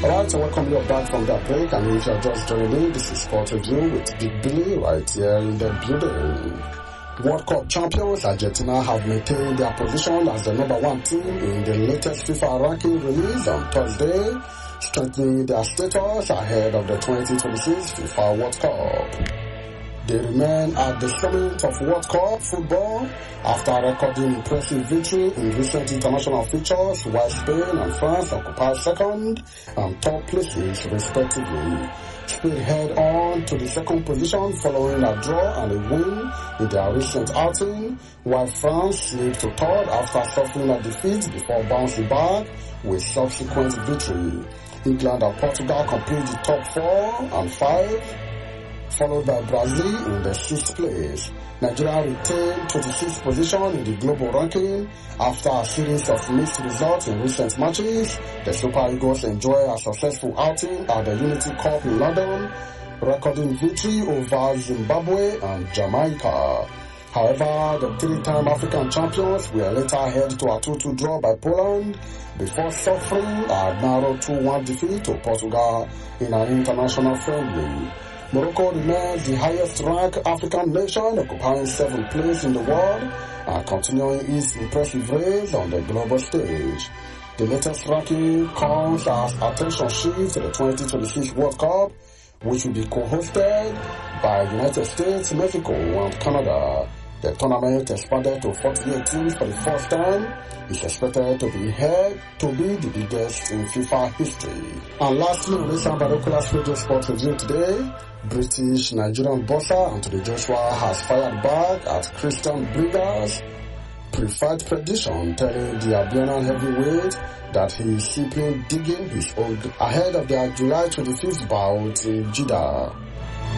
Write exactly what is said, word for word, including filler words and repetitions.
Alright, so welcome you back from that break, and if you're just joining in, this is Sport Review with Big Billy right here in the building. World Cup champions Argentina have maintained their position as the number one team in the latest FIFA ranking released on Thursday, strengthening their status ahead of the twenty twenty-six FIFA World Cup. They remain at the summit of World Cup football after recording impressive victory in recent international fixtures, while Spain and France occupy second and third places respectively. Spain head on to the second position following a draw and a win in their recent outing, while France slipped to third after suffering a defeat before bouncing back with subsequent victory. England and Portugal complete the top four and five, followed by Brazil in the sixth place. Nigeria retained twenty-sixth position in the global ranking after a series of mixed results in recent matches. The Super Eagles enjoy a successful outing at the Unity Cup in London, recording victory over Zimbabwe and Jamaica. However, the three-time African champions were later held to a two two draw by Poland before suffering a narrow two one defeat to Portugal in an international friendly. Morocco remains the highest-ranked African nation, occupying seventh place in the world and continuing its impressive race on the global stage. The latest ranking comes as attention shifts to the twenty twenty-six World Cup, which will be co-hosted by United States, Mexico, and Canada. The tournament expanded to forty-eight teams for the first time. It's expected to be held to be the biggest in FIFA history. And lastly, on this Binoculars Radio Sports Review today, British Nigerian boxer Anthony Joshua has fired back at Christian Brigger's preferred prediction, telling the Albanian heavyweight that he is simply digging his own ahead of their July twenty-fifth bout in Jeddah.